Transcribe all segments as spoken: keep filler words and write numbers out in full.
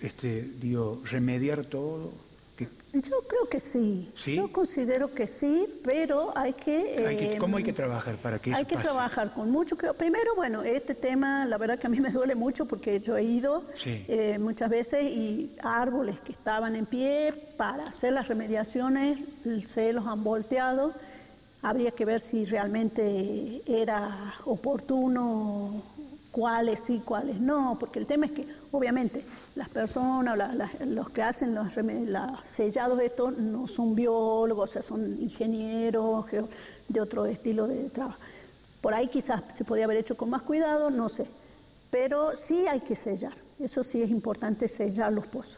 este, digo, remediar todo? ¿Qué? Yo creo que sí. ¿Sí? Yo considero que sí, pero hay que... Hay que eh, ¿Cómo hay que trabajar para que eso Hay que pase? trabajar con mucho... Primero, bueno, este tema, la verdad que a mí me duele mucho porque yo he ido sí. eh, muchas veces y árboles que estaban en pie para hacer las remediaciones se los han volteado. Habría que ver si realmente era oportuno, cuáles sí, cuáles no, porque el tema es que obviamente las personas, la, la, los que hacen los, los sellados de esto no son biólogos, o sea, son ingenieros de otro estilo de trabajo. Por ahí quizás se podía haber hecho con más cuidado, no sé, pero sí hay que sellar, eso sí es importante, sellar los pozos.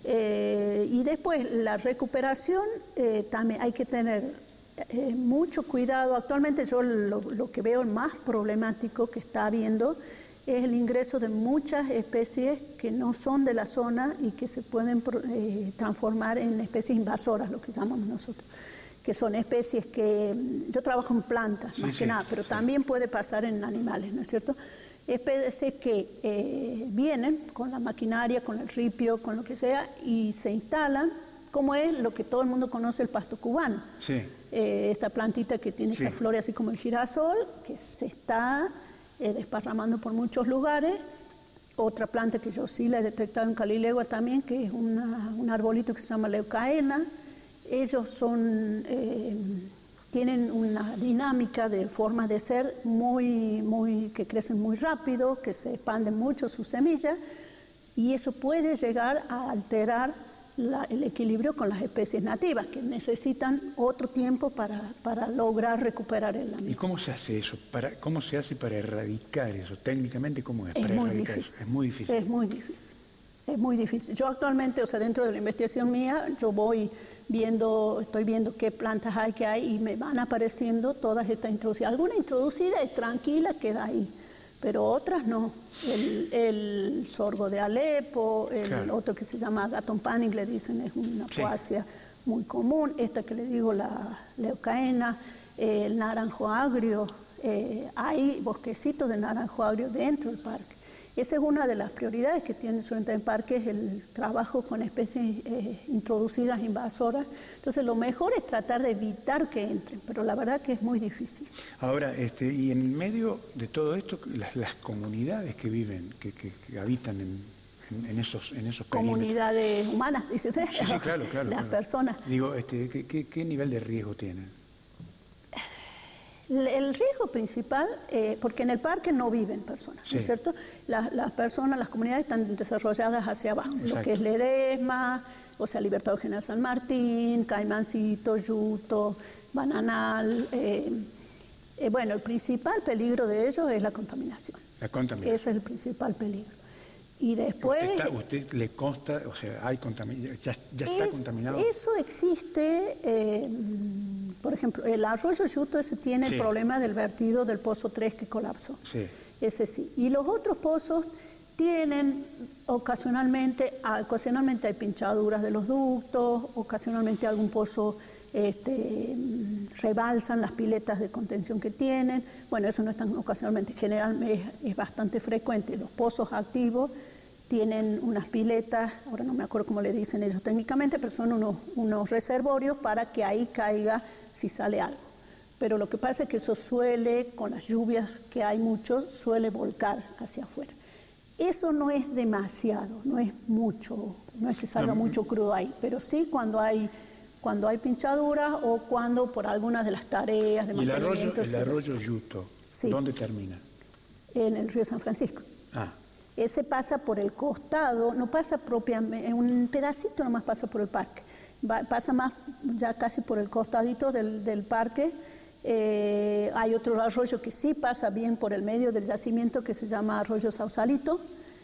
Eh, y después la recuperación eh, también hay que tener Eh, mucho cuidado. Actualmente yo lo, lo que veo más problemático que está habiendo es el ingreso de muchas especies que no son de la zona y que se pueden eh, transformar en especies invasoras, lo que llamamos nosotros, que son especies que, yo trabajo en plantas sí, más sí, que nada, pero sí. También puede pasar en animales, ¿no es cierto? Especies que eh, vienen con la maquinaria, con el ripio, con lo que sea, y se instalan, como es lo que todo el mundo conoce, el pasto cubano. Sí. Eh, esta plantita que tiene sí. Esa flor así como el girasol, que se está eh, desparramando por muchos lugares. Otra planta que yo sí la he detectado en Calilegua también, que es una, un arbolito que se llama leucaena. Ellos son, eh, tienen una dinámica de formas de ser muy, muy, que crecen muy rápido, que se expanden mucho sus semillas, y eso puede llegar a alterar La, el equilibrio con las especies nativas, que necesitan otro tiempo para, para lograr recuperar el ambiente. ¿Y cómo se hace eso? Para, ¿Cómo se hace para erradicar eso? Técnicamente, ¿cómo es? Es para muy erradicar difícil. Eso? Es muy difícil. Es muy difícil. Es muy difícil. Yo actualmente, o sea, dentro de la investigación mía, yo voy viendo, estoy viendo qué plantas hay que hay y me van apareciendo todas estas introducidas. Alguna introducida es tranquila, queda ahí, pero otras no. El, el sorgo de Alepo, el claro. Otro que se llama Gatton panic, le dicen, es una poacia sí. Muy común. Esta que le digo, la leucaena, eh, el naranjo agrio, eh, hay bosquecitos de naranjo agrio dentro del parque. Esa es una de las prioridades que tiene Surenta en Parque, es el trabajo con especies eh, introducidas invasoras. Entonces lo mejor es tratar de evitar que entren, pero la verdad que es muy difícil. Ahora, este, y en medio de todo esto, las, las comunidades que viven, que, que, que habitan en, en, en esos en esos comunidades humanas, dice usted. Sí, sí, claro, claro. Las claro. personas. Digo, este, ¿qué, qué, ¿qué nivel de riesgo tienen? El riesgo principal, eh, porque en el parque no viven personas, sí. ¿No es cierto? Las, las personas, las comunidades están desarrolladas hacia abajo, exacto. Lo que es Ledesma, o sea, Libertado General San Martín, Caimancito, Yuto, Bananal. Eh, eh, bueno, el principal peligro de ellos es la contaminación. La contaminación. Ese es el principal peligro. Y después... ¿Usted, está, usted le consta, o sea, hay contaminación, ya, ya está es, contaminado? Eso existe... Eh, Por ejemplo, el arroyo Yuto ese tiene sí. El problema del vertido del pozo tres que colapsó. Sí. Ese sí. Y los otros pozos tienen ocasionalmente, ocasionalmente hay pinchaduras de los ductos, ocasionalmente algún pozo este, rebalsan las piletas de contención que tienen. Bueno, eso no es tan ocasionalmente, generalmente es, es bastante frecuente. Los pozos activos tienen unas piletas, ahora no me acuerdo cómo le dicen ellos técnicamente, pero son unos, unos reservorios para que ahí caiga si sale algo. Pero lo que pasa es que eso suele, con las lluvias que hay mucho, suele volcar hacia afuera. Eso no es demasiado, no es mucho, no es que salga no. mucho crudo ahí, pero sí cuando hay, cuando hay pinchaduras o cuando por algunas de las tareas de ¿Y mantenimiento... el arroyo, el arroyo Yuto, sí. ¿Dónde termina? En el río San Francisco. Ah. Ese pasa por el costado, no pasa propiamente, un pedacito nomás pasa por el parque, Va, pasa más ya casi por el costadito del, del parque. Eh, hay otro arroyo que sí pasa bien por el medio del yacimiento que se llama Arroyo Sausalito.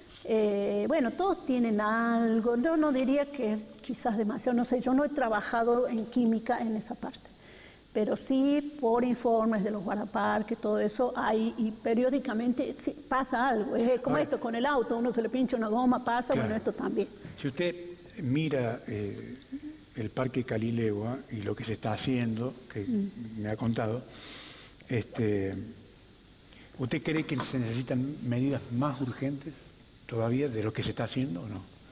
Eh, bueno, todos tienen algo, yo no diría que es quizás demasiado, no sé, yo no he trabajado en química en esa parte. Pero sí, por informes de los guardaparques, todo eso, hay, y periódicamente sí, pasa algo. Es como Ahora, esto, con el auto, uno se le pincha una goma, pasa, claro. Bueno, esto también. Si usted mira eh, el Parque Calilegua y lo que se está haciendo, que mm. me ha contado, este, ¿usted cree que se necesitan medidas más urgentes todavía de lo que se está haciendo o no?